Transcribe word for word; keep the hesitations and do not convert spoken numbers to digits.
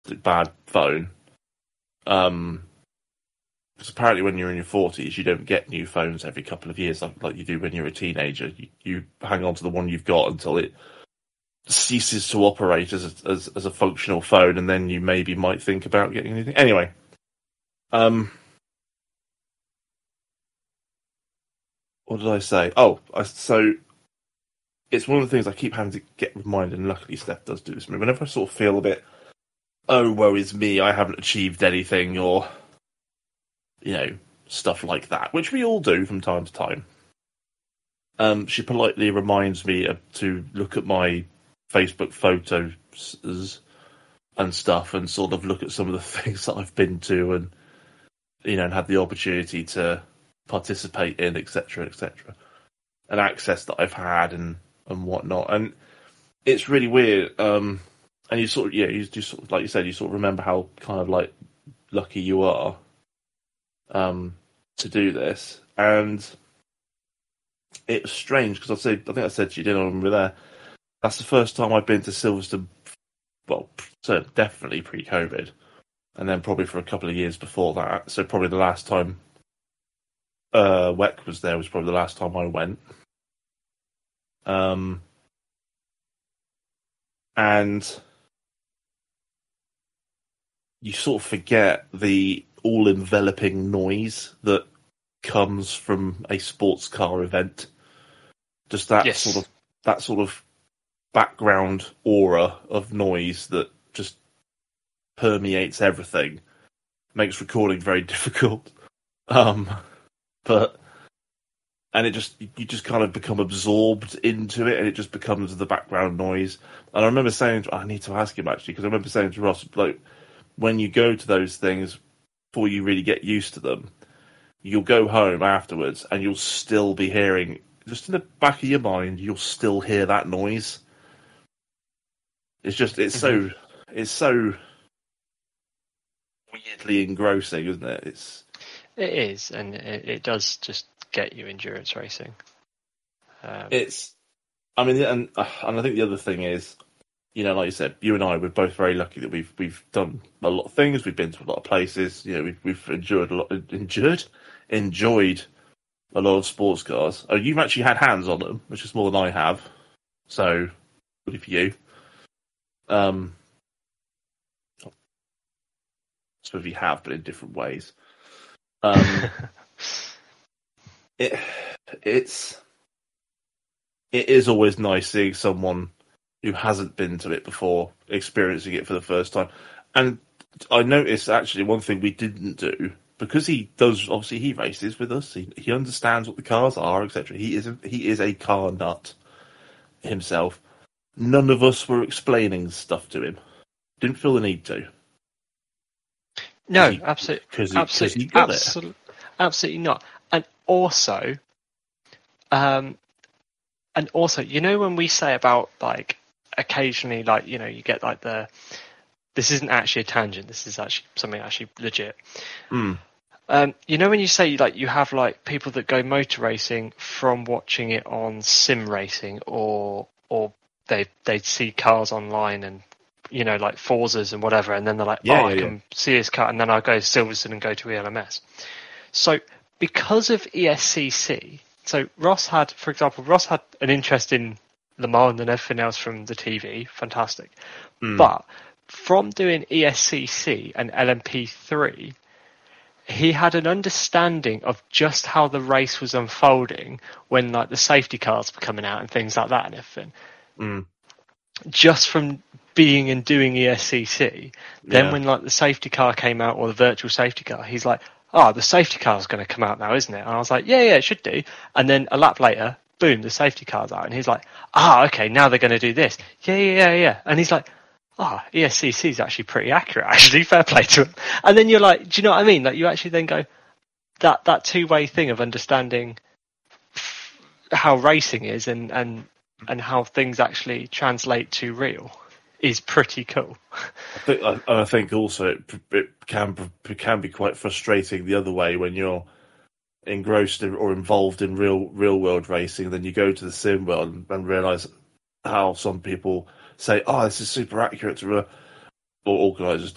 bad phone. Um, because apparently when you're in your forties, you don't get new phones every couple of years like, like you do when you're a teenager. You, you hang on to the one you've got until it ceases to operate as a, as, as a functional phone, and then you maybe might think about getting anything. Anyway, um, what did I say? Oh, I, so it's one of the things I keep having to get reminded, and luckily Steph does do this to me. Whenever I sort of feel a bit, oh, woe is me, I haven't achieved anything, or, you know, stuff like that, which we all do from time to time. Um, she politely reminds me of, to look at my Facebook photos and stuff, and sort of look at some of the things that I've been to, and you know, and had the opportunity to participate in, et cetera, et cetera, and access that I've had and and whatnot. And it's really weird. Um, and you sort of, yeah, you just sort of, like you said, you sort of remember how kind of like lucky you are um, to do this. And it was strange because I said, I think I said to you, didn't I, when we were there, that's the first time I've been to Silverstone. Well, so definitely pre-COVID, and then probably for a couple of years before that. So probably the last time uh, W E C was there was probably the last time I went. Um, and you sort of forget the all-enveloping noise that comes from a sports car event. Just that yes. sort of that sort of background aura of noise that just permeates everything, makes recording very difficult. Um, but and it just you just kind of become absorbed into it, and it just becomes the background noise. And I remember saying, I need to ask him actually, because I remember saying to Ross, like, when you go to those things, before you really get used to them, you'll go home afterwards, and you'll still be hearing, just in the back of your mind, you'll still hear that noise. It's just, it's mm-hmm. so, it's so weirdly engrossing, isn't it? It's, it is, and it, it does just get you endurance racing. Um, it's, I mean, and and I think the other thing is, you know, like you said, you and I, we're both very lucky that we've we've done a lot of things. We've been to a lot of places. You know, we've we've endured a lot, endured, enjoyed a lot of sports cars. Oh, you've actually had hands on them, which is more than I have. So, good for you. Um, I suppose you have, but in different ways. Um, it it's it is always nice seeing someone who hasn't been to it before experiencing it for the first time. And I noticed actually one thing we didn't do, because he does, obviously he races with us, he, he understands what the cars are, et cetera. He is a, he is a car nut himself. None of us were explaining stuff to him. Didn't feel the need to. No, he, absolutely, cause he, absolutely, cause he got absolutely, it. absolutely not. And also, um, and also, you know, when we say about like occasionally, like, you know, you get like the, this isn't actually a tangent, this is actually something actually legit. Mm. Um, you know, when you say like you have like people that go motor racing from watching it on sim racing, or or they they see cars online and, you know, like Forzas and whatever, and then they're like, yeah, oh, yeah, I can yeah. see this car, and then I'll go to Silverstone and go to E L M S. So because of E S C C, so Ross had, for example, Ross had an interest in Le Mans and everything else from the T V, fantastic. Mm. But from doing E S C C and L M P three, he had an understanding of just how the race was unfolding when like the safety cars were coming out and things like that and everything. Mm. Just from being and doing E S C C. Then Yeah. when like the safety car came out, or the virtual safety car, he's like, oh, the safety car's going to come out now, isn't it? And I was like, yeah, yeah, it should do. And then a lap later, boom, the safety car's out. And he's like, ah, okay, now they're going to do this. Yeah, yeah, yeah, yeah. And he's like, oh, E S C C is actually pretty accurate, actually, fair play to him. And then you're like, do you know what I mean? Like, you actually then go, that, that two-way thing of understanding how racing is and, and, and how things actually translate to real is pretty cool. I think, I, I think also it, it can it can be quite frustrating the other way when you're engrossed in, or involved in real real world racing. Then you go to the sim world and, and realise how some people say, "Oh, this is super accurate," to, or organisers